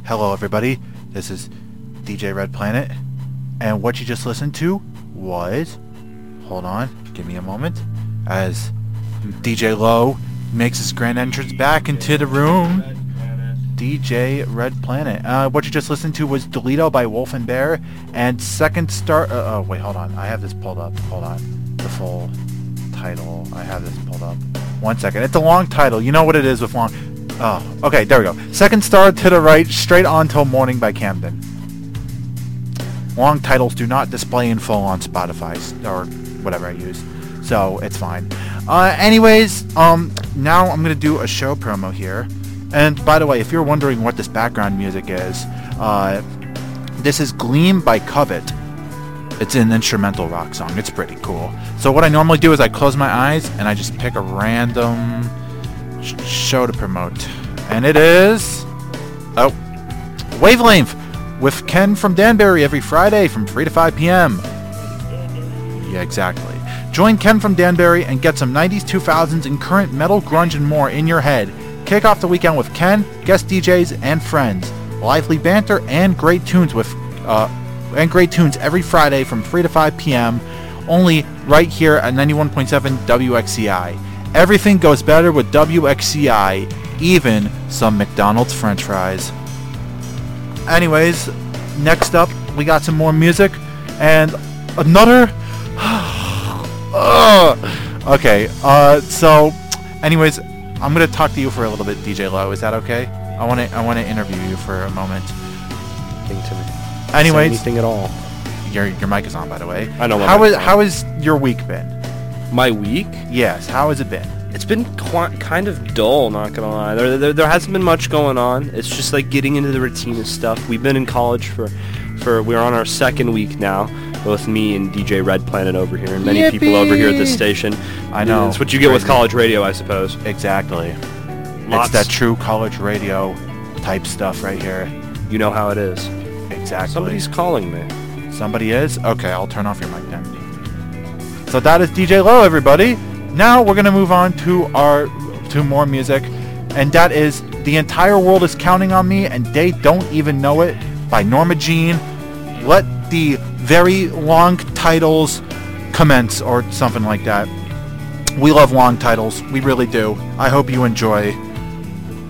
Hello everybody, this is DJ Red Planet, and what you just listened to was, hold on, give me a moment, as DJ Low makes his grand entrance back into the room. DJ Red Planet. What you just listened to was Delito by Wolf and Bear, and Second Star... wait, hold on, I have this pulled up, hold on, the full title, I have this pulled up. 1 second, it's a long title, you know what it is with long... Oh, okay, there we go. Second Star to the Right, Straight On Till Morning by Camden. Long titles do not display in full on Spotify, or whatever I use, so it's fine. Anyways, now I'm going to do a show promo here. And by the way, if you're wondering what this background music is, this is Gleam by Covet. It's an instrumental rock song. It's pretty cool. So what I normally do is I close my eyes and I just pick a random show to promote, and it is Wavelength with Ken from Danbury every Friday from 3 to 5 p.m. Yeah, exactly. Join Ken from Danbury and get some 90s, 2000s, and current metal, grunge, and more in your head. Kick off the weekend with Ken, guest DJs, and friends. Lively banter and great tunes every Friday from 3 to 5 p.m. only right here at 91.7 WXCI. Everything goes better with WXCI, even some McDonald's French fries. Anyways, next up, we got some more music, and another... Okay, so, anyways, I'm going to talk to you for a little bit, DJ Low, is that okay? I want to interview you for a moment. Anything to me. Anyways... Anything at all. Your mic is on, by the way. I know. How has your week been? My week? Yes, how has it been? It's been kind of dull, not gonna lie. There hasn't been much going on. It's just like getting into the routine of stuff. We've been in college for we're on our second week now, both me and DJ Red Planet over here, and many Yippee! people over here at this station. I know. That's what you get with college radio, I suppose. Exactly. It's that true college radio type stuff right here. You know how it is. Exactly. Somebody's calling me. Somebody is? Okay, I'll turn off your mic then. So that is DJ Low, everybody. Now we're going to move on to more music, and that is The Entire World Is Counting on Me and They Don't Even Know It by Norma Jean. Let the very long titles commence, or something like that. We love long titles. We really do. I hope you enjoy.